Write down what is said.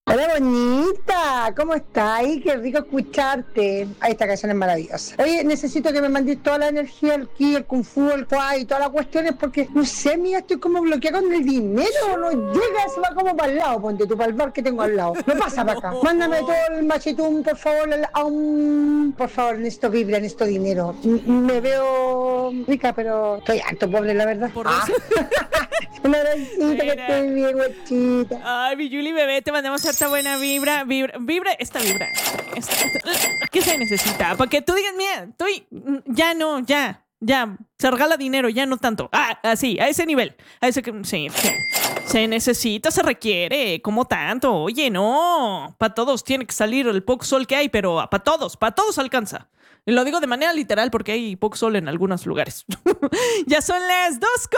Hola, bonita, ¿cómo estás? Ay, qué rico escucharte. Ay, esta canción es maravillosa. Oye, necesito que me mandes toda la energía, el ki, el kung fu, el kwai y todas las cuestiones porque, no sé, mía, estoy como bloqueada con el dinero. No llega, se va como para el lado, ponte tú, para el bar que tengo al lado. No pasa para acá. No. Mándame todo el machitum, por favor, por favor, necesito vibra, necesito dinero. Me veo rica, pero estoy harto pobre, la verdad. Por dos. Un abracito, que Mira. estés bien, guachita. Ay, mi Yuli bebé, te mandamos harta buena vibra. Vibra. ¿Qué se necesita? Para que tú digas, mira, ya no, ya. Se regala dinero, ya no tanto. Así, a ese nivel. Sí. Se necesita, se requiere. ¿Cómo tanto? Oye, no. Para todos tiene que salir el poco sol que hay, pero para todos alcanza. Y lo digo de manera literal porque hay poco sol en algunos lugares. Ya son las 2:00.